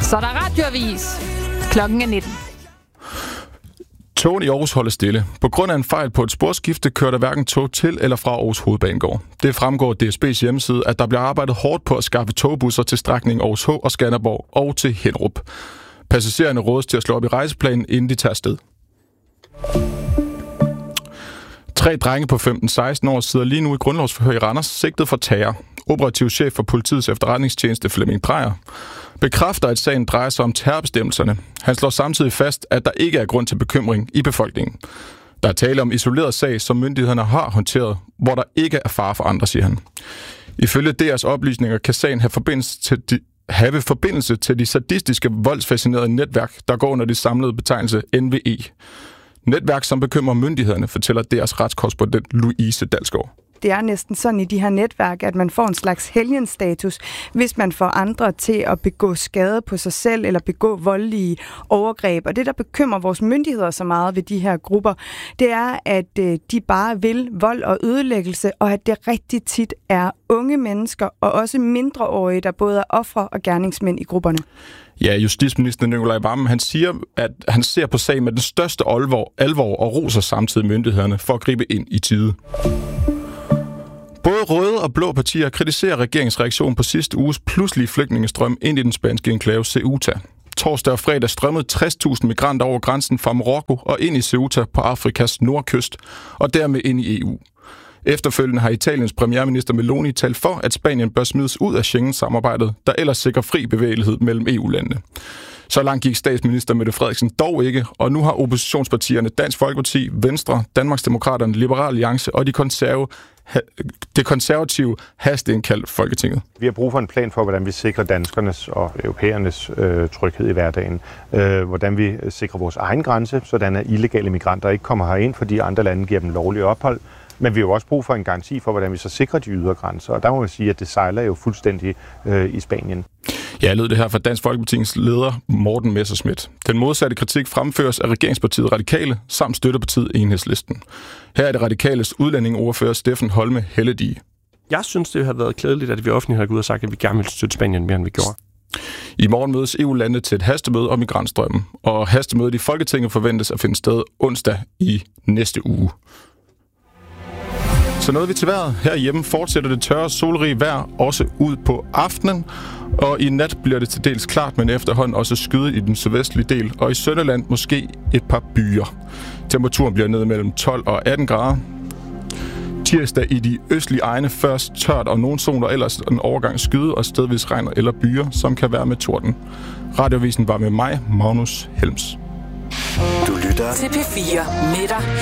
Så er der radioavis. Klokken er 19. Togen i Aarhus holder stille. På grund af en fejl på et sporskifte kører der hverken tog til eller fra Aarhus Hovedbanegård. Det fremgår af DSB's hjemmeside, at der bliver arbejdet hårdt på at skaffe togbusser til strækningen Aarhus H og Skanderborg og til Hinderup. Passagererne rådes til at slå op i rejseplanen, inden de tager afsted. 3 drenge på 15-16 år sidder lige nu i grundlovsforhør i Randers, sigtet for terror. Operativ chef for politiets efterretningstjeneste Flemming Drejer bekræfter, at sagen drejer sig om terrorbestemmelserne. Han slår samtidig fast, at der ikke er grund til bekymring i befolkningen. Der er tale om isoleret sag, som myndighederne har håndteret, hvor der ikke er fare for andre, siger han. Ifølge deres oplysninger kan sagen have forbindelse til de sadistiske, voldsfascinerede netværk, der går under det samlede betegnelse NVE. Netværk, som bekymrer myndighederne, fortæller deres retskorrespondent Louise Dalsgaard. Det er næsten sådan i de her netværk, at man får en slags helgenstatus, hvis man får andre til at begå skade på sig selv eller begå voldelige overgreb. Og det, der bekymrer vores myndigheder så meget ved de her grupper, det er, at de bare vil vold og ødelæggelse, og at det rigtig tit er unge mennesker og også mindreårige, der både er ofre og gerningsmænd i grupperne. Ja, justitsminister Nicolai Wammen, han siger, at han ser på sagen med den største alvor og roser samtidig myndighederne for at gribe ind i tide. Både røde og blå partier kritiserer regeringens reaktion på sidste uges pludselige flygtningestrøm ind i den spanske enklave Ceuta. Torsdag og fredag strømmede 60.000 migranter over grænsen fra Marokko og ind i Ceuta på Afrikas nordkyst, og dermed ind i EU. Efterfølgende har Italiens premierminister Meloni talt for, at Spanien bør smides ud af Schengen-samarbejdet, der ellers sikrer fri bevægelighed mellem EU-landene. Så langt gik statsminister Mette Frederiksen dog ikke, og nu har oppositionspartierne Dansk Folkeparti, Venstre, Danmarksdemokraterne, Liberal Alliance og det konservative hasteindkaldt Folketinget. Vi har brug for en plan for, hvordan vi sikrer danskernes og europæernes tryghed i hverdagen. Hvordan vi sikrer vores egen grænse, sådan at illegale migranter ikke kommer herind, fordi andre lande giver dem lovlig ophold. Men vi har jo også brug for en garanti for, hvordan vi så sikrer de ydre grænser. Og der må man sige, at det sejler jo fuldstændig i Spanien. Ja, lød det her fra Dansk Folkepartis leder Morten Messerschmidt. Den modsatte kritik fremføres af regeringspartiet Radikale samt støttepartiet Enhedslisten. Her er det radikales udlændingeordfører Steffen Holme Helledige. Jeg synes, det har været klædeligt, at vi offentligt har gået ud og sagt, at vi gerne vil støtte Spanien mere, end vi gjorde. I morgen mødes EU-landene til et hastemøde om migrantstrømmen, og hastemødet i Folketinget forventes at finde sted onsdag i næste uge. Så nåede vi til vejret. Herhjemme fortsætter det tørre, solrige vejr også ud på aftenen. Og i nat bliver det til dels klart, men efterhånden også skyet i den sydvestlige del. Og i Sønderland måske et par byer. Temperaturen bliver ned mellem 12 og 18 grader. Tirsdag i de østlige egne først tørt og nogle zoner, ellers en overgang skyde og stedvis regn eller byer, som kan være med torden. Radioavisen var med mig, Magnus Helms. Du lytter til P4 med dig.